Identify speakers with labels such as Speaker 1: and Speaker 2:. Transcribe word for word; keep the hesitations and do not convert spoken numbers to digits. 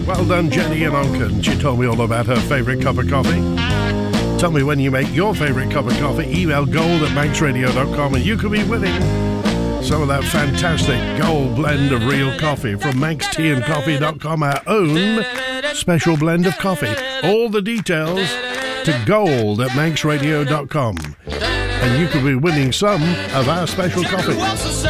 Speaker 1: Well done, Jenny in Oncon. She told me all about her favourite cup of coffee. Tell me when you make your favourite cup of coffee. Email gold at manx radio dot com and you could be winning some of that fantastic gold blend of real coffee from manx tea and coffee dot com, our own special blend of coffee. All the details to gold at manx radio dot com and you could be winning some of our special coffee.